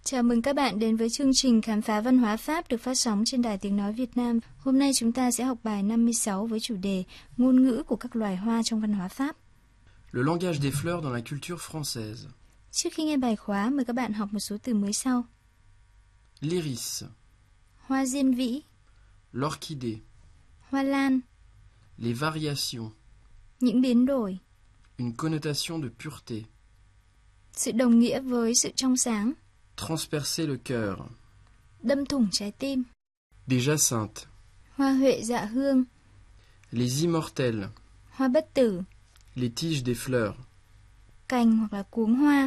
Chào mừng các bạn đến với chương trình Khám phá văn hóa Pháp được phát sóng trên Đài Tiếng Nói Việt Nam. Hôm nay chúng ta sẽ học bài 56 với chủ đề Ngôn ngữ của các loài hoa trong văn hóa Pháp. Le langage des fleurs dans la culture française. Trước khi nghe bài khóa, mời các bạn học một số từ mới sau. L'iris, Hoa diên vĩ, l'orchidée, hoa lan, les variations, những biến đổi, une connotation de pureté, sự đồng nghĩa với sự trong sáng, transpercer le cœur, đâm thủng trái tim, des jacinthes, hoa huệ dạ hương, les immortelles, hoa bất tử, les tiges des fleurs. cành hoặc là cuống hoa.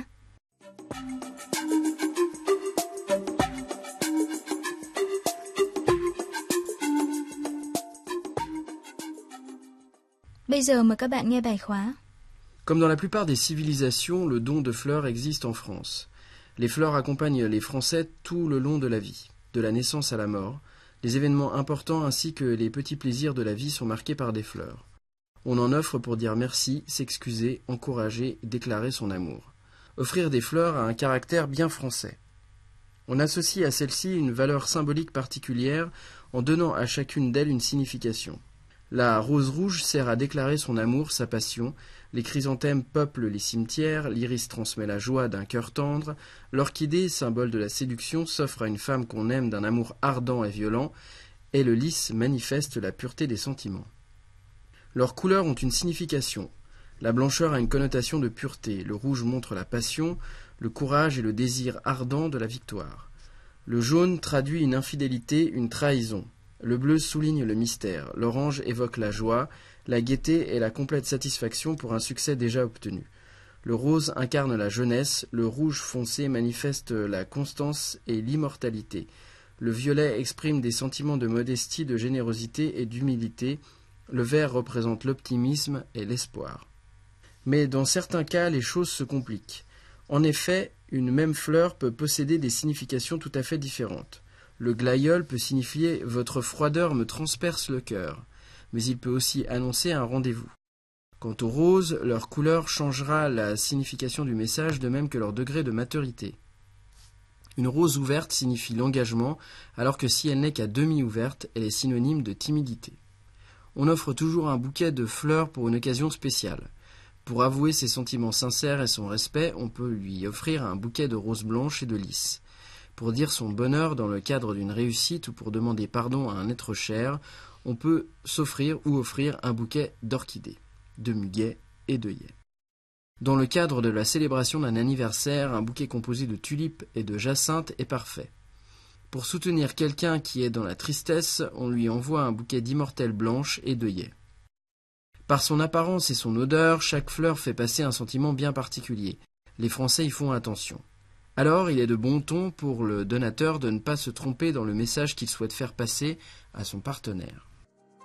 Bây giờ mời các bạn nghe bài khóa. Comme dans la plupart des civilisations, le don de fleurs existe en France. Les fleurs accompagnent les Français tout le long de la vie, de la naissance à la mort. Les événements importants ainsi que les petits plaisirs de la vie sont marqués par des fleurs. On en offre pour dire merci, s'excuser, encourager, déclarer son amour. Offrir des fleurs a un caractère bien français. On associe à celle-ci une valeur symbolique particulière en donnant à chacune d'elles une signification. La rose rouge sert à déclarer son amour, sa passion. Les chrysanthèmes peuplent les cimetières, l'iris transmet la joie d'un cœur tendre, l'orchidée, symbole de la séduction, s'offre à une femme qu'on aime d'un amour ardent et violent, et le lys manifeste la pureté des sentiments. Leurs couleurs ont une signification. La blancheur a une connotation de pureté, le rouge montre la passion, le courage et le désir ardent de la victoire. Le jaune traduit une infidélité, une trahison. Le bleu souligne le mystère, l'orange évoque la joie, la gaieté et la complète satisfaction pour un succès déjà obtenu. Le rose incarne la jeunesse, le rouge foncé manifeste la constance et l'immortalité. Le violet exprime des sentiments de modestie, de générosité et d'humilité. Le vert représente l'optimisme et l'espoir. Mais dans certains cas, les choses se compliquent. En effet, une même fleur peut posséder des significations tout à fait différentes. Le glaïeul peut signifier « votre froideur me transperce le cœur », mais il peut aussi annoncer un rendez-vous. Quant aux roses, leur couleur changera la signification du message, de même que leur degré de maturité. Une rose ouverte signifie l'engagement, alors que si elle n'est qu'à demi ouverte, elle est synonyme de timidité. On offre toujours un bouquet de fleurs pour une occasion spéciale. Pour avouer ses sentiments sincères et son respect, on peut lui offrir un bouquet de roses blanches et de lys. Pour dire son bonheur dans le cadre d'une réussite ou pour demander pardon à un être cher, on peut s'offrir ou offrir un bouquet d'orchidées, de muguets et d'œillets. Dans le cadre de la célébration d'un anniversaire, un bouquet composé de tulipes et de jacinthes est parfait. Pour soutenir quelqu'un qui est dans la tristesse, on lui envoie un bouquet d'immortelles blanches et d'œillets. Par son apparence et son odeur, chaque fleur fait passer un sentiment bien particulier. Les Français y font attention. Alors, il est de bon ton pour le donateur de ne pas se tromper dans le message qu'il souhaite faire passer à son partenaire.